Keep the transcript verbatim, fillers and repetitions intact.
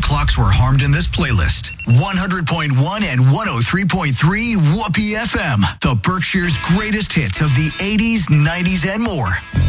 clocks were harmed in this playlist. one hundred point one and one oh three point three Whoopee F M. The Berkshire's greatest hits of the eighties, nineties, and more.